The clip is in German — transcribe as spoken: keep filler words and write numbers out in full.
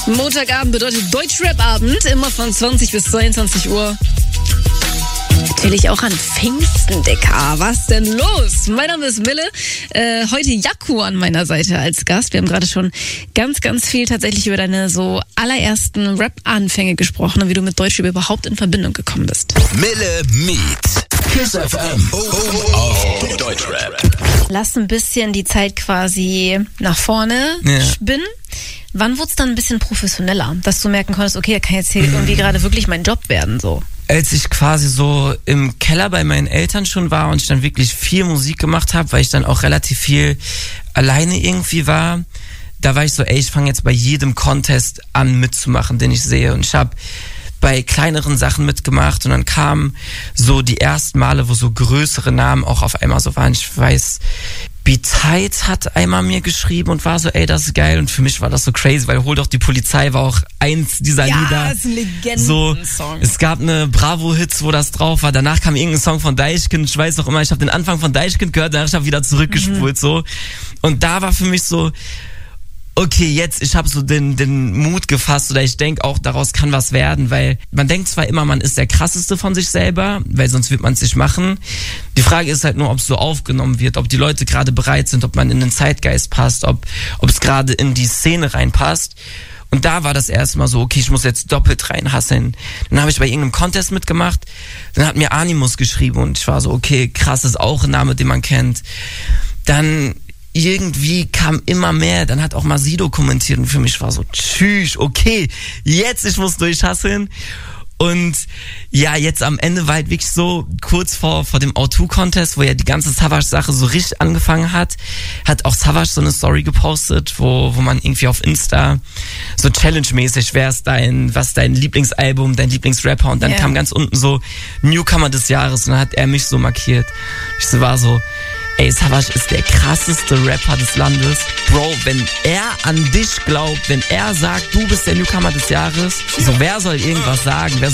Montagabend bedeutet Deutschrap-Abend, immer von zwanzig bis zweiundzwanzig Uhr. Natürlich auch an Pfingsten, Dicker. Was denn los? Mein Name ist Mille. Äh, heute Jaco an meiner Seite als Gast. Wir haben gerade schon ganz, ganz viel tatsächlich über deine so allerersten Rap-Anfänge gesprochen und wie du mit Deutschrap überhaupt in Verbindung gekommen bist. Mille Meet. Kiss F M. Oh, oh, oh. Auf Deutschrap. Lass ein bisschen die Zeit quasi nach vorne ja. spinnen. Wann wurde es dann ein bisschen professioneller, dass du merken konntest, okay, kann jetzt hier irgendwie gerade wirklich mein Job werden, so? Als ich quasi so im Keller bei meinen Eltern schon war und ich dann wirklich viel Musik gemacht habe, weil ich dann auch relativ viel alleine irgendwie war, da war ich so, ey, ich fange jetzt bei jedem Contest an mitzumachen, den ich sehe. Und ich habe bei kleineren Sachen mitgemacht und dann kamen so die ersten Male, wo so größere Namen auch auf einmal so waren. Ich weiß, B-Tight hat einmal mir geschrieben und war so, ey, das ist geil. Und für mich war das so crazy, weil Hol doch die Polizei war auch eins dieser ja, Lieder. Ja, ist ein so, Legenden-Song. es gab eine Bravo-Hits, wo das drauf war. Danach kam irgendein Song von Deichkind. Ich weiß noch immer, ich habe den Anfang von Deichkind gehört, danach habe ich wieder zurückgespult. Mhm. so. Und da war für mich so, okay, jetzt, ich habe so den den Mut gefasst oder ich denke auch, daraus kann was werden, weil man denkt zwar immer, man ist der krasseste von sich selber, weil sonst wird man es nicht machen. Die Frage ist halt nur, ob es so aufgenommen wird, ob die Leute gerade bereit sind, ob man in den Zeitgeist passt, ob ob es gerade in die Szene reinpasst. Und da war das erste Mal so, okay, ich muss jetzt doppelt reinhasseln. Dann habe ich bei irgendeinem Contest mitgemacht, dann hat mir Animus geschrieben und ich war so, okay, krass, ist auch ein Name, den man kennt. Dann irgendwie kam immer mehr, dann hat auch Masido kommentiert und für mich war so, tschüss, okay, jetzt, ich muss durchhasseln. Und ja, jetzt am Ende war halt wirklich so, kurz vor vor dem O zwei Contest, wo ja die ganze Savage-Sache so richtig angefangen hat, hat auch Savage so eine Story gepostet, wo wo man irgendwie auf Insta so Challenge-mäßig, wer ist dein, was dein Lieblingsalbum, dein Lieblingsrapper und dann yeah. kam ganz unten so Newcomer des Jahres und dann hat er mich so markiert. Ich so war so, ey, Savage ist der krasseste Rapper des Landes. Bro, wenn er an dich glaubt, wenn er sagt, du bist der Newcomer des Jahres, so wer soll irgendwas sagen? Wer